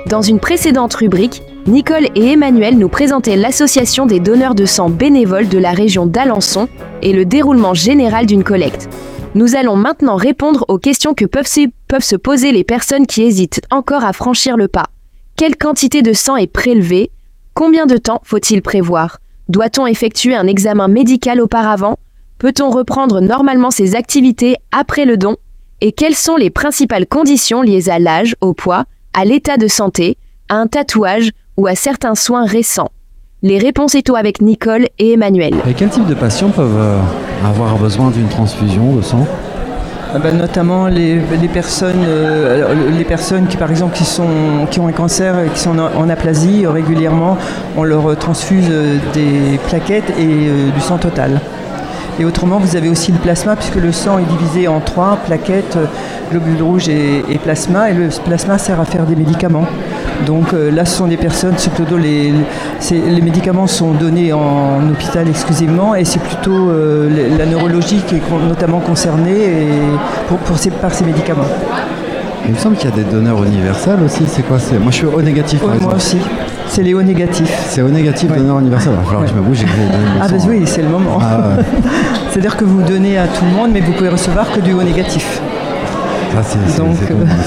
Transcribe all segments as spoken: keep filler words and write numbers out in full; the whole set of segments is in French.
Dans une précédente rubrique, Nicole et Emmanuel nous présentaient l'association des donneurs de sang bénévoles de la région d'Alençon et le déroulement général d'une collecte. Nous allons maintenant répondre aux questions que peuvent se, peuvent se poser les personnes qui hésitent encore à franchir le pas. Quelle quantité de sang est prélevée ? Combien de temps faut-il prévoir ? Doit-on effectuer un examen médical auparavant ? Peut-on reprendre normalement ses activités après le don ? Et quelles sont les principales conditions liées à l'âge, au poids, à l'état de santé, à un tatouage ou à certains soins récents ? Les réponses étant avec Nicole et Emmanuel. Et quel type de patients peuvent euh, avoir besoin d'une transfusion de sang ? Ah ben, notamment les, les, personnes, euh, les personnes qui par exemple qui, sont, qui ont un cancer et qui sont en, en aplasie, euh, régulièrement on leur transfuse euh, des plaquettes et euh, du sang total. Et autrement, vous avez aussi le plasma, puisque le sang est divisé en trois, plaquettes, globules rouges et, et plasma. Et le plasma sert à faire des médicaments. Donc euh, là, ce sont des personnes, c'est plutôt les, c'est, les médicaments sont donnés en, en hôpital exclusivement, et c'est plutôt euh, la neurologie qui est notamment concernée et pour, pour ces, par ces médicaments. Il me semble qu'il y a des donneurs universels aussi. C'est quoi c'est... Moi, je suis O négatif, par ouais, exemple. Moi aussi. C'est les O négatifs. C'est O négatif, ouais. Donneur universel. Il va falloir ouais. que je me bouge et que je donne mon Ah, sang, bah oui, c'est le moment. Ah, ouais. C'est-à-dire que vous donnez à tout le monde, mais vous pouvez recevoir que du O négatif. Ça, c'est, c'est, Donc, c'est euh... bon,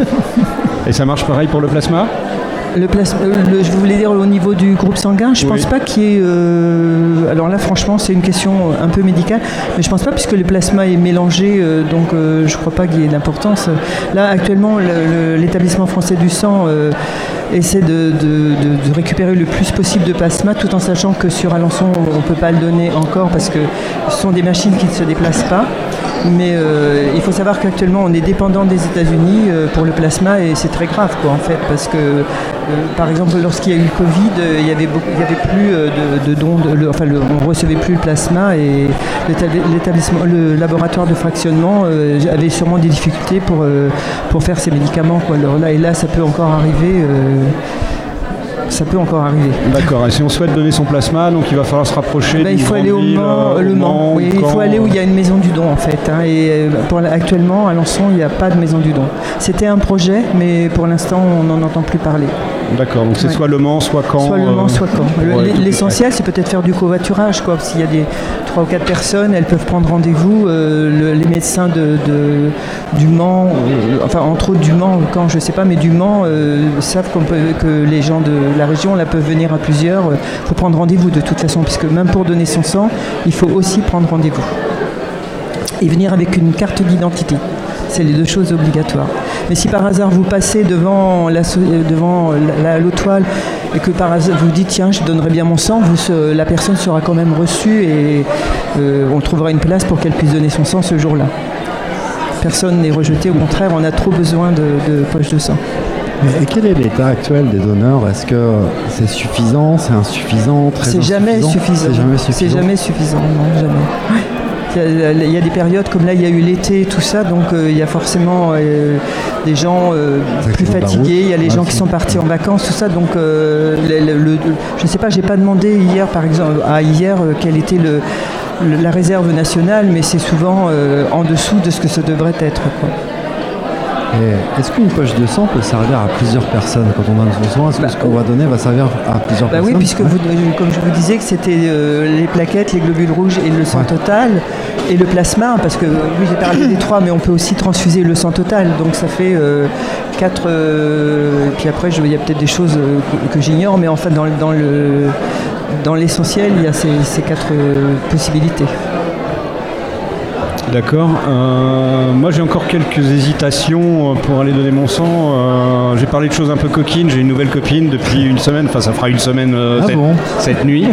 ça. Et ça marche pareil pour le plasma ? Le plasma, le, je voulais dire au niveau du groupe sanguin, je ne oui. pense pas qu'il y ait... Euh, alors là, franchement, c'est une question un peu médicale, mais je ne pense pas, puisque le plasma est mélangé, euh, donc euh, je ne crois pas qu'il y ait d'importance. Là, actuellement, le, le, l'établissement français du sang euh, essaie de, de, de, de récupérer le plus possible de plasma, tout en sachant que sur Alençon, on ne peut pas le donner encore, parce que ce sont des machines qui ne se déplacent pas. Mais euh, il faut savoir qu'actuellement on est dépendant des États-Unis euh, pour le plasma, et c'est très grave quoi en fait, parce que euh, par exemple lorsqu'il y a eu le Covid, euh, il y avait beaucoup, il y avait plus euh, de, de dons, de, le, enfin le, on recevait plus le plasma, et l'établissement, le laboratoire de fractionnement euh, avait sûrement des difficultés pour euh, pour faire ces médicaments quoi. Alors là et là ça peut encore arriver. Euh, Ça peut encore arriver. D'accord. Et si on souhaite donner son plasma, donc il va falloir se rapprocher. Ben, il faut aller au Mans, le Mans. Oui, il faut aller où il y a une maison du don en fait. Hein, et pour, actuellement, à Alençon, il n'y a pas de maison du don. C'était un projet, mais pour l'instant, on n'en entend plus parler. D'accord. Donc c'est ouais. soit le Mans, soit Caen. Soit le Mans, soit Caen. Le, ouais, l'essentiel, c'est peut-être faire du covoiturage, quoi. S'il y a des trois ou quatre personnes, elles peuvent prendre rendez-vous. Euh, le, les médecins de, de, du Mans, euh, enfin entre autres du Mans, Caen, je ne sais pas, mais du Mans euh, savent qu'on peut, que les gens de la région là peuvent venir à plusieurs. Il faut prendre rendez-vous de toute façon, puisque même pour donner son sang, il faut aussi prendre rendez-vous. Et venir avec une carte d'identité. C'est les deux choses obligatoires. Mais si par hasard vous passez devant la, devant la, la, l'eau toile et que par hasard vous dites tiens je donnerais bien mon sang, vous, la personne sera quand même reçue et euh, on trouvera une place pour qu'elle puisse donner son sang ce jour-là. Personne n'est rejeté, au contraire on a trop besoin de, de poches de sang. Et quel est l'état actuel des donneurs ? Est-ce que c'est suffisant, c'est insuffisant, très c'est jamais suffisant. C'est jamais suffisant. C'est jamais suffisant, non, jamais. Ouais. Il y a des périodes comme là, il y a eu l'été et tout ça, donc euh, il y a forcément euh, des gens euh, plus fatigués, il y a les ouais, gens qui sont partis en vacances, tout ça, donc euh, le, le, je ne sais pas, j'ai pas demandé hier par exemple, à hier euh, quelle était le, le, la réserve nationale, mais c'est souvent euh, en dessous de ce que ça devrait être, quoi. Et est-ce qu'une poche de sang peut servir à plusieurs personnes quand on donne son sang ? Est-ce que bah, ce qu'on va donner va servir à plusieurs bah personnes ? Oui, puisque vous, comme je vous disais que c'était euh, les plaquettes, les globules rouges et le sang ouais. total et le plasma, parce que oui j'ai parlé des trois, mais on peut aussi transfuser le sang total, donc ça fait euh, quatre. Euh, puis après, il y a peut-être des choses euh, que, que j'ignore, mais enfin dans, dans, le, dans l'essentiel, il y a ces, ces quatre euh, possibilités. D'accord. Euh, moi, j'ai encore quelques hésitations pour aller donner mon sang. Euh, j'ai parlé de choses un peu coquines. J'ai une nouvelle copine depuis une semaine. Enfin, ça fera une semaine euh, ah cette, bon cette nuit.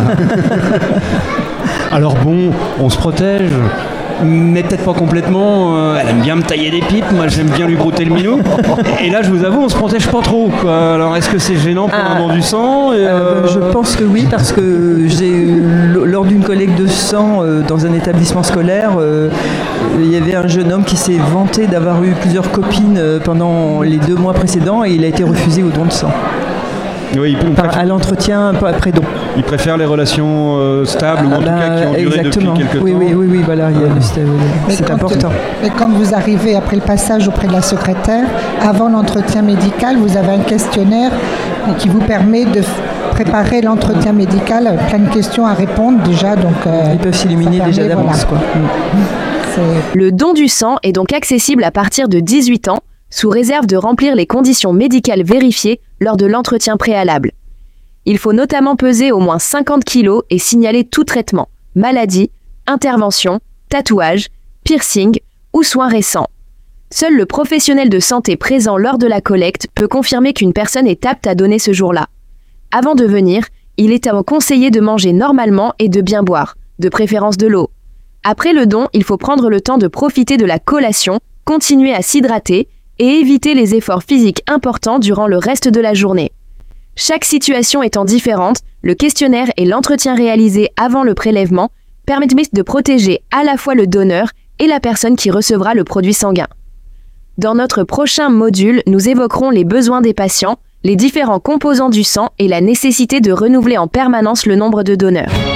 Alors bon, on se protège. Mais peut-être pas complètement. Euh, elle aime bien me tailler des pipes. Moi, j'aime bien lui brouter le minou. Et là, je vous avoue, on se protège pas trop, quoi. Alors, est-ce que c'est gênant pour ah, un don du sang et euh... Euh, Je pense que oui, parce que j'ai lors d'une collecte de sang euh, dans un établissement scolaire, euh, il y avait un jeune homme qui s'est vanté d'avoir eu plusieurs copines euh, pendant les deux mois précédents et il a été refusé au don de sang. Oui, Par, à l'entretien après don. ils préfèrent les relations euh, stables, ou en bah, tout cas qui ont duré exactement. depuis quelques oui, temps. Oui, oui, oui, voilà, il y a le stable, c'est quand, important. Et quand vous arrivez après le passage auprès de la secrétaire, avant l'entretien médical, vous avez un questionnaire qui vous permet de préparer l'entretien médical, plein de questions à répondre déjà. Donc, euh, ils peuvent s'éliminer permet, déjà d'avance. Voilà. Quoi. Le don du sang est donc accessible à partir de dix-huit ans, sous réserve de remplir les conditions médicales vérifiées lors de l'entretien préalable. Il faut notamment peser au moins cinquante kilos et signaler tout traitement, maladie, intervention, tatouage, piercing ou soins récents. Seul le professionnel de santé présent lors de la collecte peut confirmer qu'une personne est apte à donner ce jour-là. Avant de venir, il est conseillé de manger normalement et de bien boire, de préférence de l'eau. Après le don, il faut prendre le temps de profiter de la collation, continuer à s'hydrater et éviter les efforts physiques importants durant le reste de la journée. Chaque situation étant différente, le questionnaire et l'entretien réalisé avant le prélèvement permettent de protéger à la fois le donneur et la personne qui recevra le produit sanguin. Dans notre prochain module, nous évoquerons les besoins des patients, les différents composants du sang et la nécessité de renouveler en permanence le nombre de donneurs.